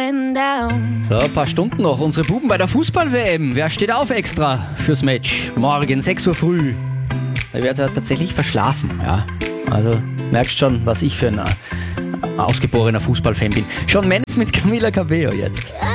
going down. So, ein paar Stunden noch. Unsere Buben bei der Fußball-WM. Wer steht auf extra fürs Match? Morgen 6 Uhr früh. Da wird er tatsächlich verschlafen. Ja. Also merkst schon, was ich für ein ausgeborener Fußballfan bin. Shawn Mendes mit Camila Cabello jetzt.